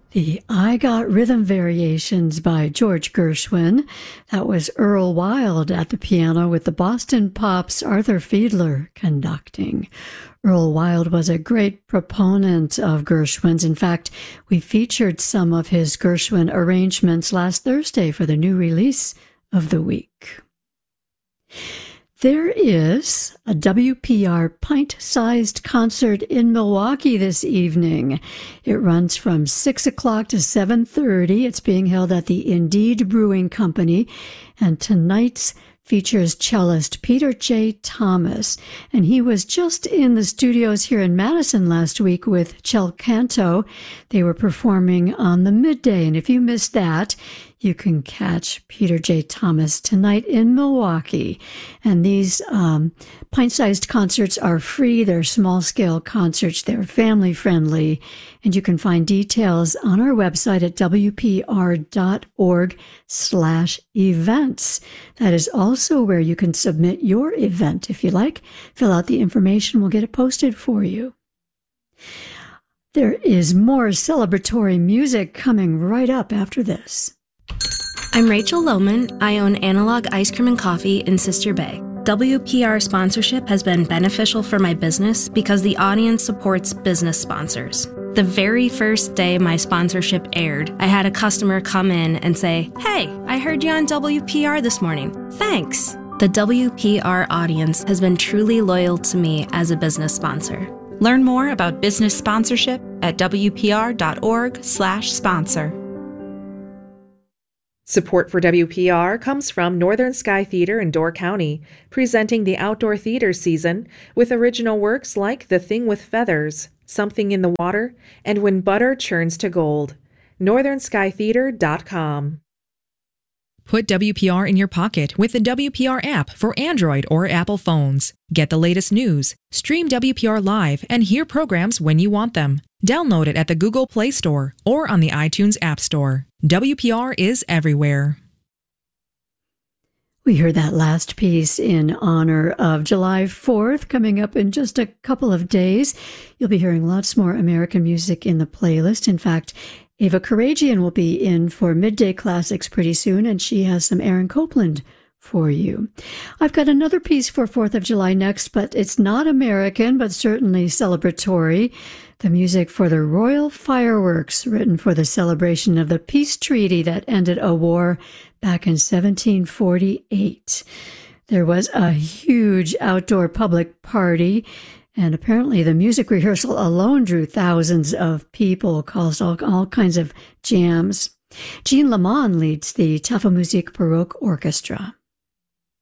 The I Got Rhythm Variations by George Gershwin. That was Earl Wild at the piano with the Boston Pops' Arthur Fiedler conducting. Earl Wild was a great proponent of Gershwin's. In fact, we featured some of his Gershwin arrangements last Thursday for the new release of the week. There is a WPR pint-sized concert in Milwaukee this evening. It runs from 6 o'clock to 7:30. It's being held at the Indeed Brewing Company, and tonight's features cellist Peter J. Thomas, and he was just in the studios here in Madison last week with Cel Canto. They were performing on the midday, and if you missed that, you can catch Peter J. Thomas tonight in Milwaukee. And these pint-sized concerts are free. They're small-scale concerts. They're family-friendly. And you can find details on our website at wpr.org/events. That is also where you can submit your event if you like. Fill out the information. We'll get it posted for you. There is more celebratory music coming right up after this. I'm Rachel Lohman. I own Analog Ice Cream and Coffee in Sister Bay. WPR sponsorship has been beneficial for my business because the audience supports business sponsors. The very first day my sponsorship aired, I had a customer come in and say, "Hey, I heard you on WPR this morning. Thanks." The WPR audience has been truly loyal to me as a business sponsor. Learn more about business sponsorship at wpr.org/sponsor. Support for WPR comes from Northern Sky Theater in Door County, presenting the outdoor theater season with original works like The Thing with Feathers, Something in the Water, and When Butter Churns to Gold. NorthernSkyTheater.com. Put WPR in your pocket with the WPR app for Android or Apple phones. Get the latest news, stream WPR live, and hear programs when you want them. Download it at the Google Play Store or on the iTunes App Store. WPR is everywhere. We heard that last piece in honor of July 4th, coming up in just a couple of days. You'll be hearing lots more American music in the playlist. In fact, Ava Karagian will be in for Midday Classics pretty soon, and she has some Aaron Copland for you. I've got another piece for 4th of July next, but it's not American, but certainly celebratory. The music for the Royal Fireworks, written for the celebration of the peace treaty that ended a war back in 1748. There was a huge outdoor public party, and apparently the music rehearsal alone drew thousands of people, caused all kinds of jams. Jean Lamont leads the Tafelmusik Baroque Orchestra.